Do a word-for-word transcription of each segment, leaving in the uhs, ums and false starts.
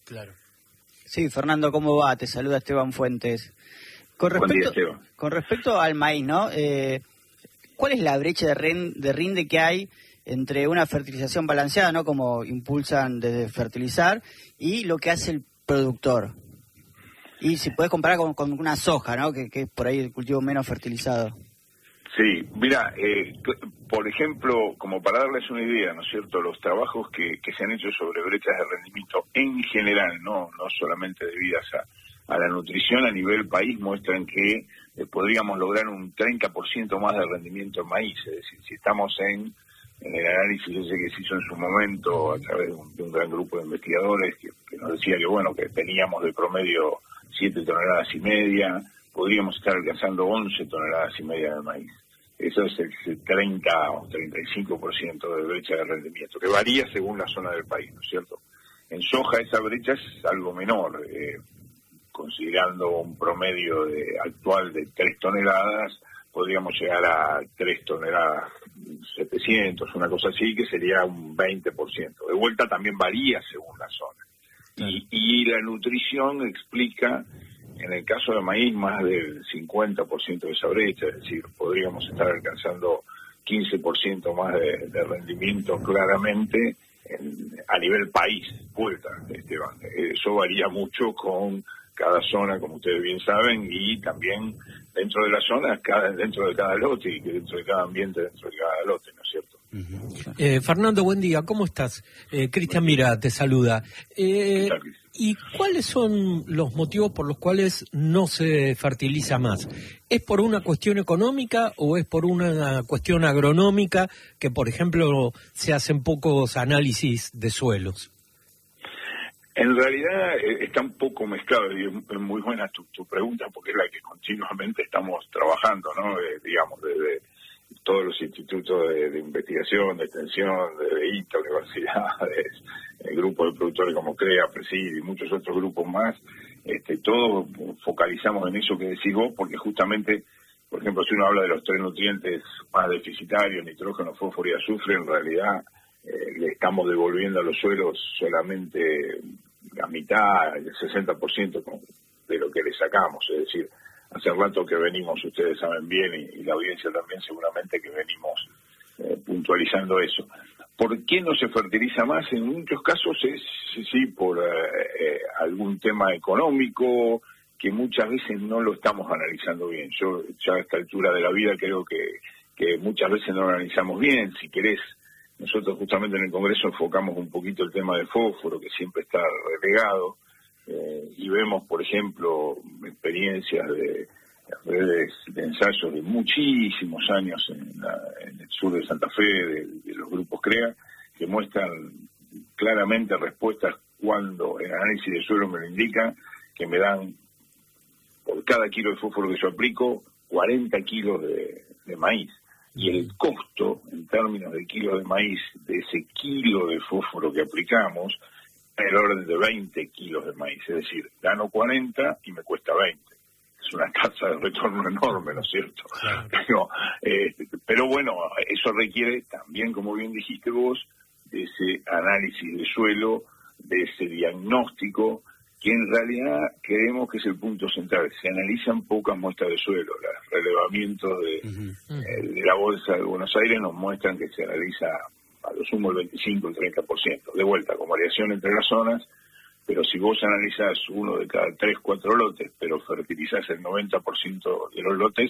Claro. Sí, Fernando, ¿cómo va? Te saluda Esteban Fuentes. Con respecto, Buen día, Esteban. Con respecto al maíz, ¿no? Eh, ¿Cuál es la brecha de, ren, de rinde que hay entre una fertilización balanceada, ¿no? Como impulsan desde fertilizar, y lo que hace el productor? Y si puedes comparar con, con una soja, ¿no? Que, que es por ahí el cultivo menos fertilizado. Sí, mira, eh, por ejemplo, como para darles una idea, ¿no es cierto?, los trabajos que, que se han hecho sobre brechas de rendimiento en general, no no solamente debidas a, a la nutrición a nivel país, muestran que eh, podríamos lograr un treinta por ciento más de rendimiento en maíz. Es decir, si estamos en, en el análisis ese que se hizo en su momento a través de un, de un gran grupo de investigadores que, que nos decía que, bueno, que teníamos de promedio siete toneladas y media, podríamos estar alcanzando once toneladas y media de maíz. Eso es el treinta o treinta y cinco por ciento de brecha de rendimiento, que varía según la zona del país, ¿no es cierto? En soja esa brecha es algo menor, eh, considerando un promedio de, actual de tres toneladas, podríamos llegar a tres toneladas setecientos, una cosa así, que sería un veinte por ciento. De vuelta también varía según la zona. Y, y la nutrición explica, en el caso de maíz, más del cincuenta por ciento de esa brecha, es decir, podríamos estar alcanzando quince por ciento más de, de rendimiento claramente en, a nivel país, vuelta, Esteban. Eso varía mucho con cada zona, como ustedes bien saben, y también dentro de la zona, cada, dentro de cada lote, y dentro de cada ambiente, dentro de cada lote, ¿no es cierto? Uh-huh. eh, Fernando, buen día, ¿cómo estás? Eh, Cristian Mira te saluda. Eh, ¿Y cuáles son los motivos por los cuales no se fertiliza más? ¿Es por una cuestión económica o es por una cuestión agronómica que, por ejemplo, se hacen pocos análisis de suelos? En realidad eh, está un poco mezclado y es, es muy buena tu, tu pregunta porque es la que continuamente estamos trabajando, ¿no? Eh, digamos, desde todos los institutos de, de investigación, de extensión, de I T A, universidades, el grupo de productores como CREA, Presid y muchos otros grupos más, este, todos focalizamos en eso que decís vos, porque justamente, por ejemplo, si uno habla de los tres nutrientes más deficitarios, nitrógeno, fósforo y azufre, en realidad eh, le estamos devolviendo a los suelos solamente la mitad, el sesenta por ciento de lo que le sacamos, es decir, hace rato que venimos, ustedes saben bien, y, y la audiencia también seguramente que venimos eh, puntualizando eso. ¿Por qué no se fertiliza más? En muchos casos es, sí, por eh, eh, algún tema económico, que muchas veces no lo estamos analizando bien. Yo ya a esta altura de la vida creo que, que muchas veces no lo analizamos bien. Si querés, nosotros justamente en el Congreso enfocamos un poquito el tema del fósforo, que siempre está relegado. Eh, y vemos, por ejemplo, experiencias de redes de ensayos de muchísimos años en, la, en el sur de Santa Fe, de, de los grupos CREA, que muestran claramente respuestas cuando el análisis de suelo me lo indica, que me dan, por cada kilo de fósforo que yo aplico, cuarenta kilos de, de maíz. Y el costo, en términos de kilos de maíz, de ese kilo de fósforo que aplicamos, el orden de veinte kilos de maíz, es decir, gano cuarenta y me cuesta veinte. Es una tasa de retorno enorme, ¿no es cierto? Claro. Pero, eh, pero bueno, eso requiere también, como bien dijiste vos, de ese análisis de suelo, de ese diagnóstico, que en realidad creemos que es el punto central. Se analizan pocas muestras de suelo. Los relevamientos de, uh-huh. eh, de la Bolsa de Buenos Aires nos muestran que se analiza a lo sumo el veinticinco, el treinta por ciento. De vuelta, con variación entre las zonas, pero si vos analizás uno de cada tres, cuatro lotes, pero fertilizás el noventa por ciento de los lotes,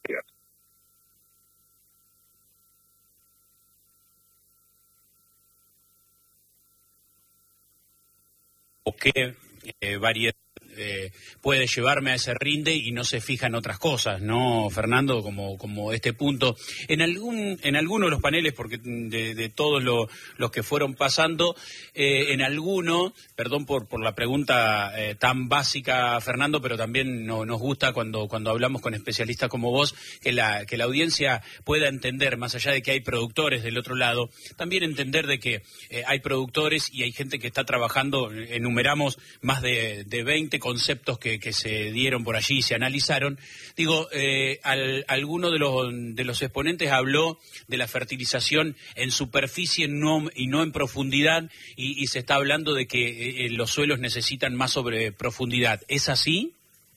¿o qué eh, variedad eh, puede llevarme a ese rinde y no se fija en otras cosas, ¿no, Fernando? Como como este punto. En algún en alguno de los paneles, porque de, de todos lo, los que fueron pasando, eh, en alguno, perdón por por la pregunta eh, tan básica, Fernando, pero también no, nos gusta cuando cuando hablamos con especialistas como vos, que la que la audiencia pueda entender, más allá de que hay productores del otro lado, también entender de que eh, hay productores y hay gente que está trabajando, enumeramos más de, de veinte conceptos que, que se dieron por allí y se analizaron. Digo, eh, al, alguno de los, de los exponentes habló de la fertilización en superficie no, y no en profundidad, y, y se está hablando de que eh, los suelos necesitan más sobre profundidad. ¿Es así?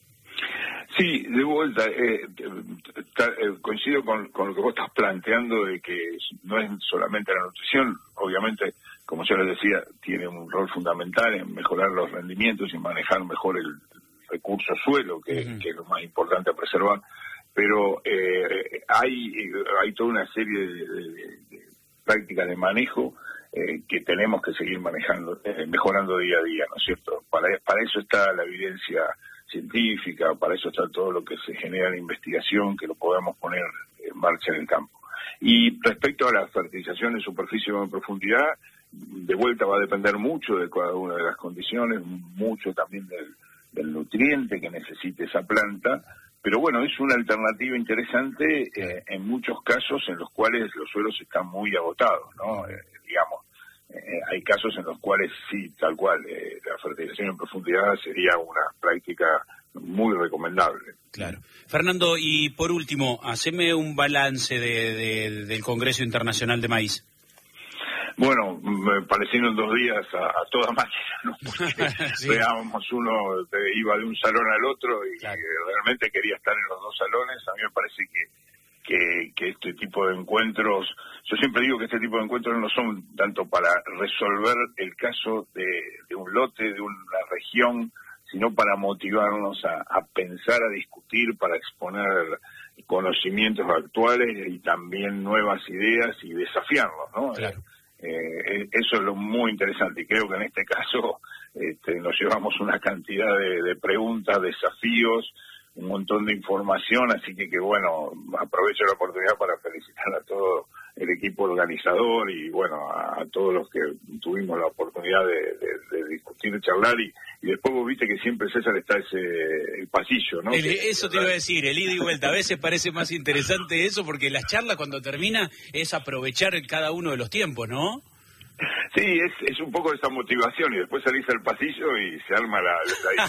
Sí, de vuelta, eh, ta, eh, coincido con, con lo que vos estás planteando de que no es solamente la nutrición, obviamente, como yo les decía, tiene un rol fundamental en mejorar los rendimientos y manejar mejor el recurso suelo, que, uh-huh. que es lo más importante a preservar, pero eh, hay, hay toda una serie de, de, de prácticas de manejo eh, que tenemos que seguir manejando, eh, mejorando día a día, ¿no es cierto? Para, para eso está la evidencia científica, para eso está todo lo que se genera en investigación, que lo podamos poner en marcha en el campo. Y respecto a la fertilización en superficie o en profundidad, de vuelta va a depender mucho de cada una de las condiciones, mucho también del, del nutriente que necesite esa planta, pero bueno, es una alternativa interesante eh, en muchos casos en los cuales los suelos están muy agotados, ¿no? Eh, digamos, Eh, hay casos en los cuales sí, tal cual, eh, la fertilización en profundidad sería una práctica muy recomendable. Claro. Fernando, y por último, haceme un balance de, de, del Congreso Internacional de Maíz. Bueno, me parecieron dos días a, a toda máquina, ¿no? Porque sí. Veábamos uno, de, iba de un salón al otro y claro. realmente quería estar en los dos salones. A mí me parece que Que, que este tipo de encuentros, yo siempre digo que este tipo de encuentros no son tanto para resolver el caso de, de un lote, de una región, sino para motivarnos a, a pensar, a discutir, para exponer conocimientos actuales y también nuevas ideas y desafiarlos, ¿no? Claro. Eh, eso es lo muy interesante y creo que en este caso este, nos llevamos una cantidad de, de preguntas, desafíos, un montón de información, así que que bueno, aprovecho la oportunidad para felicitar a todo el equipo organizador y bueno, a, a todos los que tuvimos la oportunidad de, de, de discutir, de charlar y, y después vos viste que siempre, César, está ese el pasillo, ¿no? El, que, eso te iba a decir, el ida y vuelta. A veces parece más interesante eso porque las charlas cuando termina es aprovechar cada uno de los tiempos, ¿no? Sí, es, es un poco esa motivación y después salís al pasillo y se arma la, la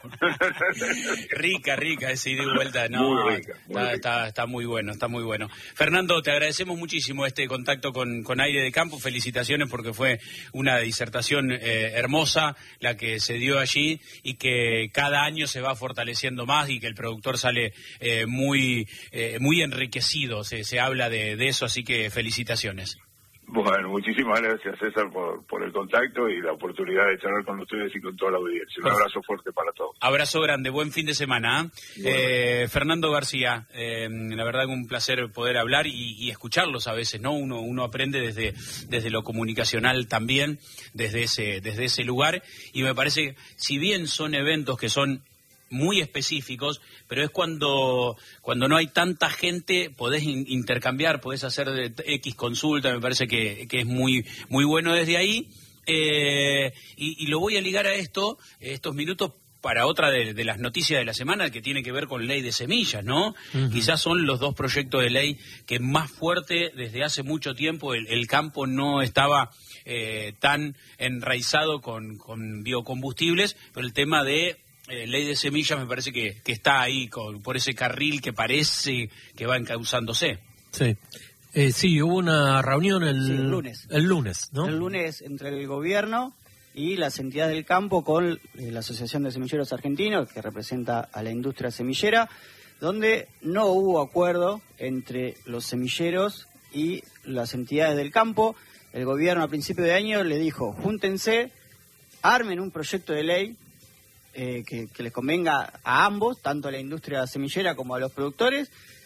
discusión. rica, rica esa ida y vuelta. No, muy rica, muy está, rica. Está, está muy bueno, está muy bueno. Fernando, te agradecemos muchísimo este contacto con, con Aire de Campo. Felicitaciones porque fue una disertación eh, hermosa la que se dio allí y que cada año se va fortaleciendo más y que el productor sale eh, muy, eh, muy enriquecido. Se, se habla de, de eso, así que felicitaciones. Bueno, muchísimas gracias, César, por, por el contacto y la oportunidad de charlar con ustedes y con toda la audiencia. Un abrazo fuerte para todos. Abrazo grande, buen fin de semana. ¿eh? Eh, Fernando García, eh, la verdad que un placer poder hablar y, y escucharlos a veces, ¿no? Uno uno aprende desde desde lo comunicacional también, desde ese desde ese lugar, y me parece que si bien son eventos que son muy específicos, pero es cuando cuando no hay tanta gente, podés in, intercambiar, podés hacer de, X consulta, me parece que, que es muy muy bueno desde ahí, eh, y, y lo voy a ligar a esto, estos minutos, para otra de, de las noticias de la semana, que tiene que ver con ley de semillas, ¿no? Uh-huh. Quizás son los dos proyectos de ley que más fuerte desde hace mucho tiempo el, el campo no estaba eh, tan enraizado con, con biocombustibles, pero el tema de Eh, ley de semillas me parece que, que está ahí con, por ese carril que parece que va encauzándose. Sí, eh, sí, hubo una reunión el, sí, el lunes. El lunes, ¿no? El lunes entre el gobierno y las entidades del campo con eh, la Asociación de Semilleros Argentinos, que representa a la industria semillera, donde no hubo acuerdo entre los semilleros y las entidades del campo. El gobierno a principio de año le dijo, júntense, armen un proyecto de ley Eh, que, que les convenga a ambos, tanto a la industria semillera como a los productores.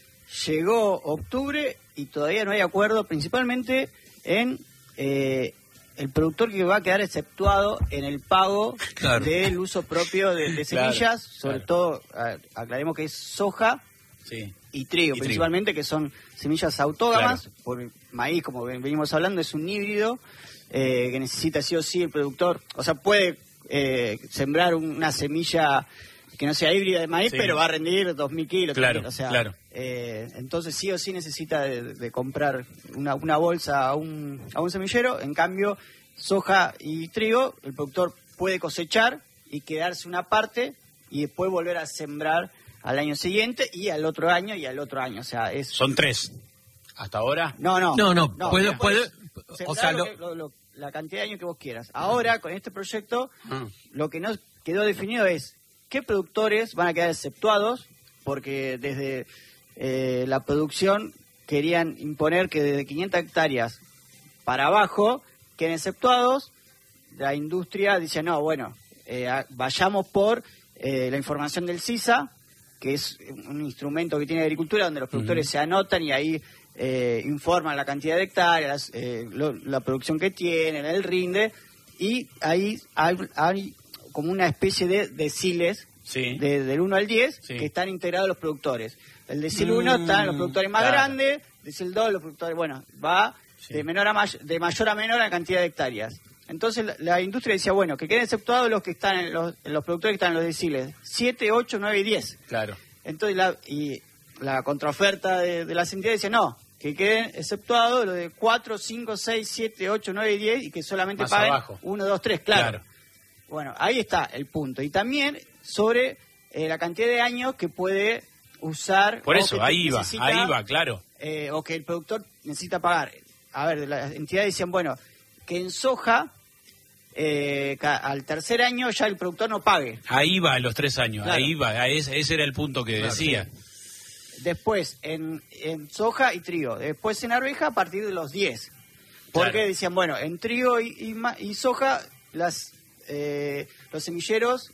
Llegó octubre y todavía no hay acuerdo, principalmente en eh, el productor que va a quedar exceptuado en el pago claro. del uso propio de, de semillas, claro, sobre claro. todo, a, aclaremos que es soja sí. y trigo, y principalmente, trigo. Que son semillas autógamas, claro. por maíz, como venimos hablando, es un híbrido eh, que necesita sí o sí el productor, o sea, puede Eh, sembrar una semilla que no sea híbrida de maíz, sí. pero va a rendir dos mil kilos. Claro, o sea, claro. Eh, entonces sí o sí necesita de, de comprar una, una bolsa a un, a un semillero. En cambio, soja y trigo, el productor puede cosechar y quedarse una parte y después volver a sembrar al año siguiente y al otro año y al otro año. O sea, es... Son tres. ¿Hasta ahora? No, no. No, no, no puede, puede, o sea, lo lo... que, lo, lo, la cantidad de años que vos quieras. Ahora, con este proyecto, Ah. lo que no quedó definido es qué productores van a quedar exceptuados, porque desde eh, la producción querían imponer que desde quinientas hectáreas para abajo queden exceptuados. La industria dice, no, bueno, eh, vayamos por eh, la información del CISA, que es un instrumento que tiene Agricultura, donde los productores uh-huh. se anotan y ahí eh, informan la cantidad de hectáreas, eh, lo, la producción que tienen, el rinde, y ahí hay, hay como una especie de deciles sí. de, del uno al diez sí. que están integrados los productores. El decil uno mm, están los productores más claro. grandes, decil dos los productores, bueno, va sí. de menor a may- de mayor a menor a cantidad de hectáreas. Entonces la, la industria decía, bueno, que queden exceptuados los que están en los, los productores que están en los deciles siete, ocho, nueve y diez. Claro. Entonces la, y la contraoferta de, de las entidades decía, no, que queden exceptuados los de cuatro, cinco, seis, siete, ocho, nueve y diez y que solamente más paguen abajo. uno, dos, tres, claro. claro. Bueno, ahí está el punto. Y también sobre eh, la cantidad de años que puede usar... Por eso, ahí va, ahí va, claro. Eh, o que el productor necesita pagar. A ver, las entidades decían, bueno, que en soja... Eh, al tercer año ya el productor no pague. Ahí va, a los tres años, claro. ahí va, ese, ese era el punto que claro, decía. Sí. Después en, en soja y trigo, después en arveja a partir de los diez. Porque claro. decían, bueno, en trigo y, y, y soja las eh, los semilleros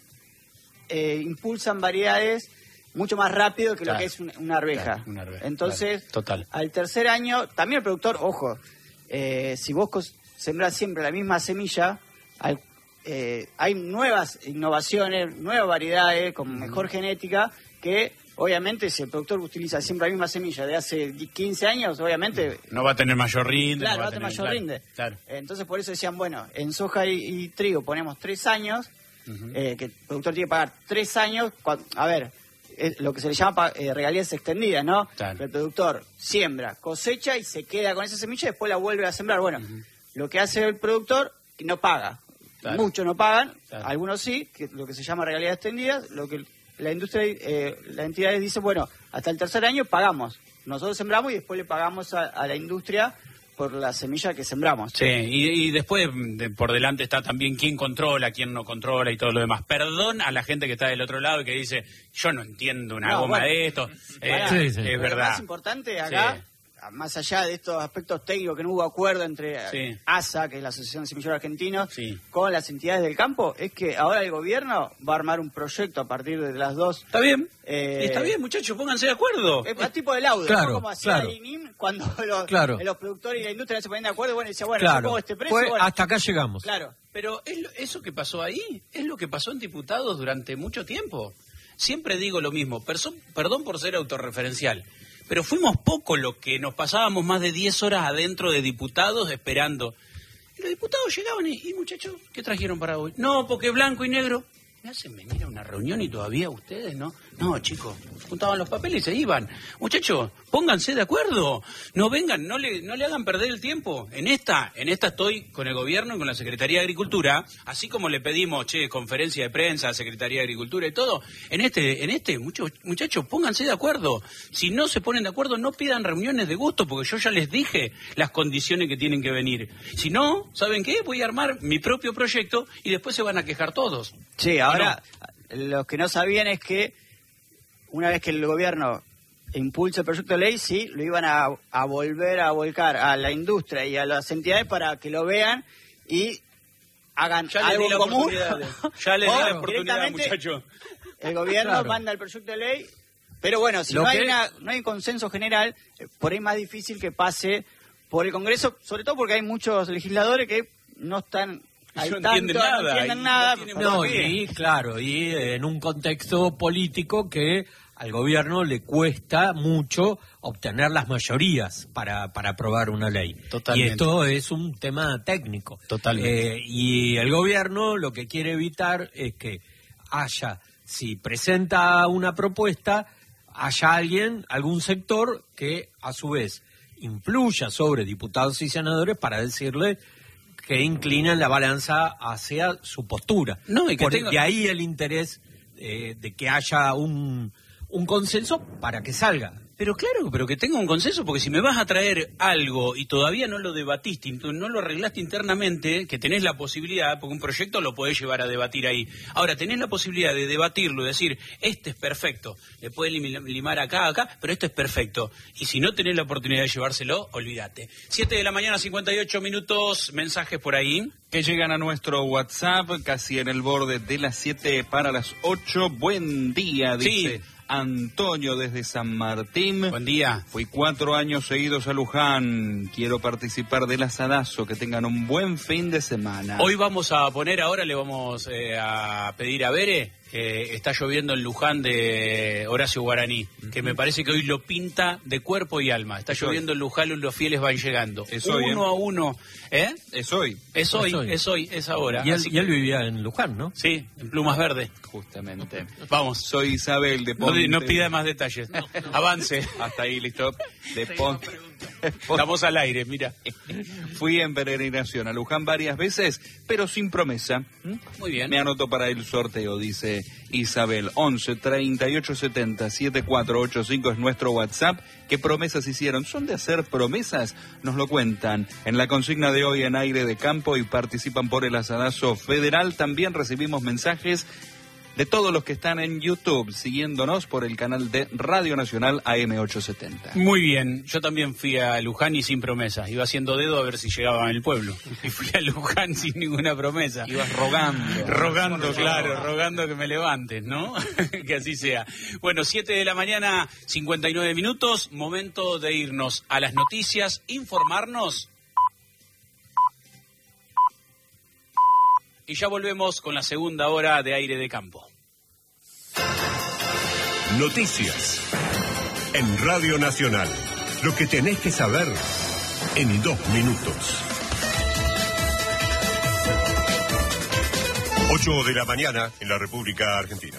eh, impulsan variedades mucho más rápido que claro. lo que es una, una arveja. Claro, una arveja. Entonces, claro. Total. Al tercer año, también el productor, ojo, eh, si vos cos- sembrás siempre la misma semilla, Hay, eh, hay nuevas innovaciones, nuevas variedades con mejor genética que obviamente si el productor utiliza siempre la misma semilla de hace quince años, obviamente... No va a tener mayor rinde. Claro, no va a tener mayor claro, rinde. Claro. Entonces por eso decían, bueno, en soja y, y trigo ponemos tres años, uh-huh. eh, que el productor tiene que pagar tres años, cuando, a ver, es lo que se le llama eh, regalías extendidas, ¿no? Claro. El productor siembra, cosecha y se queda con esa semilla y después la vuelve a sembrar. Bueno, uh-huh. lo que hace el productor no paga. Claro. Muchos no pagan, claro. algunos sí, que lo que se llama regalías extendidas, lo que la industria, eh, la entidad dice, bueno, hasta el tercer año pagamos. Nosotros sembramos y después le pagamos a, a la industria por la semilla que sembramos. Sí, y, y después de, por delante está también quién controla, quién no controla y todo lo demás. Perdón a la gente que está del otro lado y que dice, yo no entiendo una no, goma bueno, de esto. Eh, sí, sí. Es verdad. Lo más importante acá... Sí. Más allá de estos aspectos técnicos que no hubo acuerdo entre sí. A S A, que es la Asociación de Semilleros Argentinos, sí. con las entidades del campo, es que ahora el gobierno va a armar un proyecto a partir de las dos. Está bien, eh, está bien, muchachos, pónganse de acuerdo. Es un tipo de laudo, claro, ¿no? Como hacía claro. Lenin cuando los, claro. los productores y la industria no se ponían de acuerdo, bueno, decía, bueno, claro. yo pongo este precio. Pues bueno, hasta acá llegamos. Claro. Pero es lo, eso que pasó ahí es lo que pasó en diputados durante mucho tiempo. Siempre digo lo mismo, Perso- perdón por ser autorreferencial. Pero fuimos poco lo que nos pasábamos más de diez horas adentro de diputados esperando. Y los diputados llegaban y, y muchachos, ¿qué trajeron para hoy? No, porque blanco y negro. ¿Me hacen venir a una reunión y todavía ustedes, no? No, chicos, juntaban los papeles y se iban. Muchachos, pónganse de acuerdo. No vengan, no le, no le hagan perder el tiempo. En esta, en esta estoy con el gobierno y con la Secretaría de Agricultura, así como le pedimos, che, conferencia de prensa a Secretaría de Agricultura y todo. En este, en este, muchos, muchachos, pónganse de acuerdo. Si no se ponen de acuerdo, no pidan reuniones de gusto, porque yo ya les dije las condiciones que tienen que venir. Si no, ¿saben qué? Voy a armar mi propio proyecto y después se van a quejar todos. Sí, ahora, no. Lo que no sabían es que una vez que el gobierno impulsa el proyecto de ley, sí, lo iban a, a volver a volcar a la industria y a las entidades para que lo vean y hagan ya algo les común. Ya les di la o oportunidad, muchachos. El gobierno claro. manda el proyecto de ley, pero bueno, si no hay, una, no hay un consenso general, por ahí es más difícil que pase por el Congreso, sobre todo porque hay muchos legisladores que no están... No tanto, entienden nada. No entienden nada. No, no y claro, y en un contexto político que al gobierno le cuesta mucho obtener las mayorías para, para aprobar una ley. Totalmente. Y esto es un tema técnico. Totalmente. Eh, y el gobierno lo que quiere evitar es que haya, si presenta una propuesta, haya alguien, algún sector que a su vez influya sobre diputados y senadores para decirle que inclinan la balanza hacia su postura. No, y que Por, tengo... De ahí el interés eh, de que haya un, un consenso para que salga. Pero claro, pero que tenga un consenso, porque si me vas a traer algo y todavía no lo debatiste, no lo arreglaste internamente, que tenés la posibilidad, porque un proyecto lo podés llevar a debatir ahí. Ahora, tenés la posibilidad de debatirlo, de decir, este es perfecto, le puedes limar acá, acá, pero esto es perfecto. Y si no tenés la oportunidad de llevárselo, olvídate. Siete de la mañana, cincuenta y ocho minutos, mensajes por ahí. Que llegan a nuestro WhatsApp, casi en el borde de las siete para las ocho. Buen día, dice... Sí. Antonio desde San Martín. Buen día. Fui cuatro años seguidos a Luján. Quiero participar del asadazo. Que tengan un buen fin de semana. Hoy vamos a poner, ahora le vamos eh, a pedir a Bere. Eh, está lloviendo en Luján de Horacio Guaraní, uh-huh. que me parece que hoy lo pinta de cuerpo y alma. Está es lloviendo hoy. En Luján y los fieles van llegando. Es uno hoy, ¿eh? a uno. ¿Eh? Es hoy. Es hoy, es hoy, es, hoy, es ahora. Y él, y él vivía en Luján, ¿no? Sí, en Plumas Verdes. Justamente. Vamos. Soy Isabel de Ponte. No, no pida más detalles. No, no. Avance. Hasta ahí, listo. De Ponte. Estamos al aire, mira. Fui en peregrinación a Luján varias veces, pero sin promesa. Muy bien. Me anoto para el sorteo, dice Isabel. once, treinta y ocho, setenta, setenta y cuatro ochenta y cinco es nuestro WhatsApp. ¿Qué promesas hicieron? ¿Son de hacer promesas? Nos lo cuentan en la consigna de hoy en Aire de Campo y participan por el asadazo federal. También recibimos mensajes de todos los que están en YouTube, siguiéndonos por el canal de Radio Nacional A M ochocientos setenta. Muy bien, yo también fui a Luján y sin promesas, iba haciendo dedo a ver si llegaba en el pueblo, y fui a Luján sin ninguna promesa. Ibas rogando. Rogando, claro, rogando que me levantes, ¿no? Que así sea. Bueno, siete de la mañana, cincuenta y nueve minutos, momento de irnos a las noticias, informarnos. Y ya volvemos con la segunda hora de Aire de Campo. Noticias en Radio Nacional. Lo que tenés que saber en dos minutos. Ocho de la mañana en la República Argentina.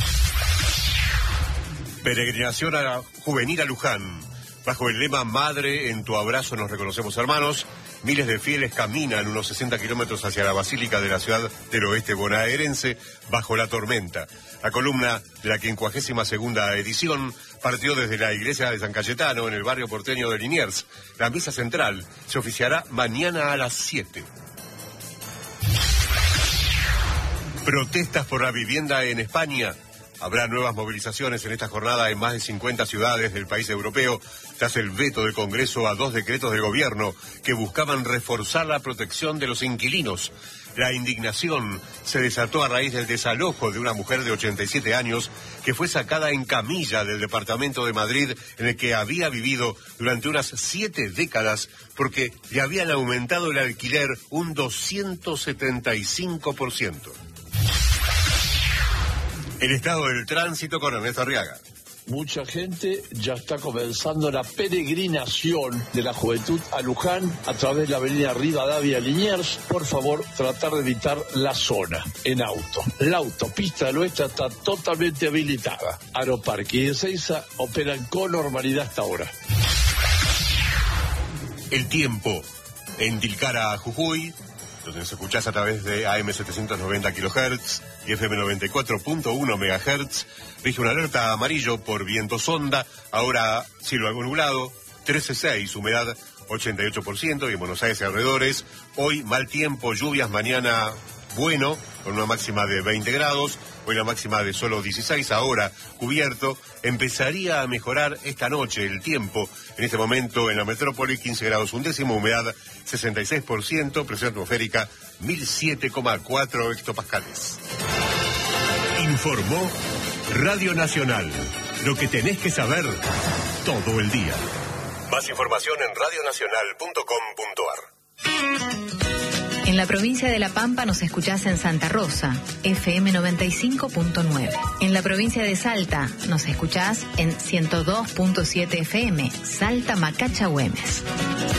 Peregrinación a juvenil a Luján. Bajo el lema Madre, en tu abrazo nos reconocemos hermanos, miles de fieles caminan unos sesenta kilómetros hacia la Basílica de la ciudad del oeste bonaerense bajo la tormenta. La columna de la quincuagésima segunda edición partió desde la iglesia de San Cayetano en el barrio porteño de Liniers. La misa central se oficiará mañana a las siete. Protestas por la vivienda en España. Habrá nuevas movilizaciones en esta jornada en más de cincuenta ciudades del país europeo tras el veto del Congreso a dos decretos del gobierno que buscaban reforzar la protección de los inquilinos. La indignación se desató a raíz del desalojo de una mujer de ochenta y siete años que fue sacada en camilla del departamento de Madrid en el que había vivido durante unas siete décadas porque le habían aumentado el alquiler un doscientos setenta y cinco por ciento. El estado del tránsito con Ernesto Arriaga. Mucha gente ya está comenzando la peregrinación de la juventud a Luján a través de la avenida Rivadavia Liniers. Por favor, tratar de evitar la zona en auto. La autopista del oeste está totalmente habilitada. Aeroparque y Ezeiza operan con normalidad hasta ahora. El tiempo en Tilcara, Jujuy, donde nos escuchás a través de A M setecientos noventa kilohertz y F M noventa y cuatro punto uno megahertz. Rige una alerta amarillo por viento sonda, ahora cielo algo nublado, trece punto seis, humedad ochenta y ocho por ciento y en Buenos Aires y alrededores. Hoy mal tiempo, lluvias, mañana bueno, con una máxima de veinte grados, hoy la máxima de solo dieciséis, ahora cubierto. Empezaría a mejorar esta noche el tiempo, en este momento en la metrópoli, quince grados un décimo, humedad sesenta y seis por ciento, presión atmosférica mil siete coma cuatro hectopascales. Informó Radio Nacional, lo que tenés que saber todo el día. Más información en radio nacional punto com punto ar. En la provincia de La Pampa nos escuchás en Santa Rosa, F M noventa y cinco punto nueve. En la provincia de Salta nos escuchás en ciento dos punto siete F M, Salta Macacha Güemes.